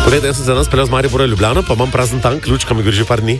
Poglej, jaz sem za nas peljal z Maribora v Ljubljano, pa imam prazen tank, ključka mi gre že par dni.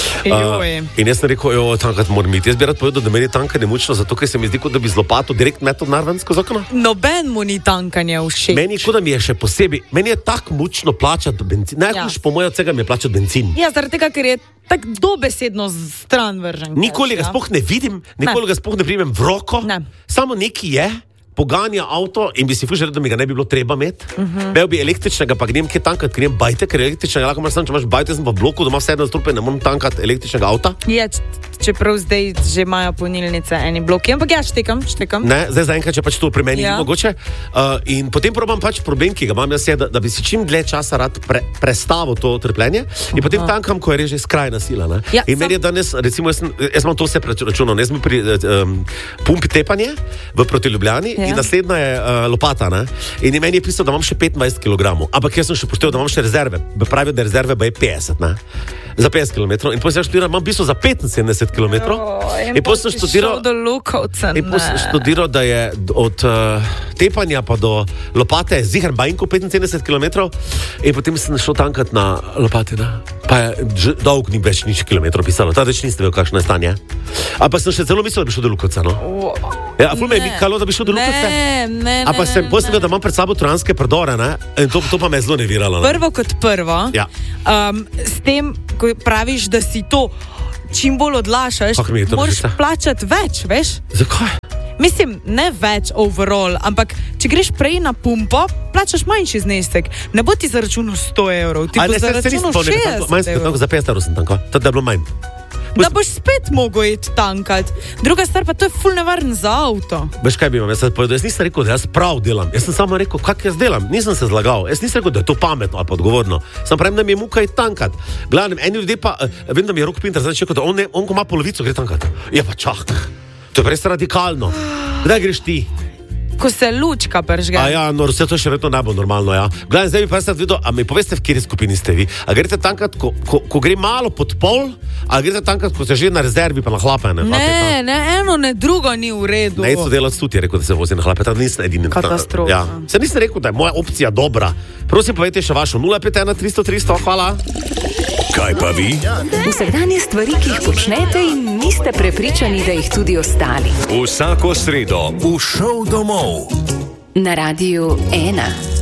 In jaz sem rekel, tankat moram iti. Jaz bi rad povedal, da meni tankanje mučno, zato ker se mi zdi, kot da bi z lopato direkt metal narven skozi okno. Noben mu ni tankanje všeč. Meni, kot da mi je še posebej, meni je tako mučno plačati benzin. Najhujš po mojem od vsega mi je plačati benzin. Ja, zaradi tega, ker je tako dobesedno stran vržen. Nikoli ga sploh ne vidim, nikoli ga sploh ne primem v roko. Samo neki je. Poganja avto in bi si fužil, da mi ga ne bi bilo treba imeti. Imel bi električnega, pa grem kje tankat, grem bajte, ker električnega lahko imaš sam, če imaš bajte, sem pa v bloku, doma vse na strupe, ne moram tankat električnega avta. Je, čeprav zdaj že imajo polnilnice eni bloki, ampak ja, štekam. Ne, zdaj zaenkrat, če pač to pri meni ni mogoče. In potem probam pač problem, ki ga imam jaz je, da bi si čim dlje časa rad prestavil to trpljenje in potem tankam, ko je že skrajna sila. Ne? Ja, in meni je danes, recimo, jaz imam to vse preračunal, jaz sem pri pumpi tepanje v proti Ljubljani. In naslednja je lopata, ne? In meni je pisalo, da imam še 25 kg. Ampak jaz sem še poštel, da imam še rezerve. Pravijo, da rezerve je 50, ne? Za 50 km. In potem sem študiral, imam v bistvu za 75 km. In potem sem študiral, da je od tepanja pa do lopate zihar bajnko 75 km. In potem sem šel tankat na lopati, ne? Pa je dolg ni več nič kilometrov pisalo. Ta več niste vedel, kakšno je stanje. Ampak sem še zelo mislil, da bi šel do Lukovca, no? Ja, ful me je mikalo, da bi šel do Lukovca. Ne. Ampak sem poslil, da imam pred sabo trojanske predore, ne? In to pa me je zelo neviralo. Ne? Prvo kot prvo, s tem, ko praviš, da si to čim bolj odlašaš, moraš plačati več, veš? Zakaj? Mislim, ne več overall, ampak če greš prej na pumpo, plačaš manjši znesek. Ne bo ti zaračunal 100 evrov, ti bo zaračunal 60 evrov. Za 50 evrov sem tanko, tako da je bilo manj. Da boš spet mogel iti tankat. Druga stvar pa, to je ful nevaren za avto. Veš kaj bi vam jaz povedal? Jaz nisem rekel, da jaz prav delam. Jaz sem samo rekel, kak jaz delam. Nisem se zlagal. Jaz nisem rekel, da je to pametno ali pa odgovorno. Sam pravim, da mi je muka iti tankat. Glavnem, eni ljudje pa, vem, da mi je Rok Pinter zdaj čekal, da on ko ima polovico, gre tankat. Je pa čak. To je res radikalno. Kdaj greš ti? Ko se lučka pržge. No, vse to še vedno ne bo normalno, ja. Gledaj, zdaj bi pa jaz videl, a mi poveste, v kateri skupini ste vi? A greste tankat, ko gre malo pod pol, a greste tankat, ko ste že na rezervi, pa na hlape, ne? Ne, eno, ne drugo ni v redu. Ne, so delati tudi, je rekel, da se vozi na hlape, tam nisem edini. Katastrofa. Ja. Se nisem rekel, da je moja opcija dobra. Prosim, povejte še vašo 051 300 300, hvala. Kaj pa vi? Vsakdanje stvari, ki jih počnete in niste prepričani, da jih tudi ostali. Vsako sredo v Šov domov. Na Radiu 1.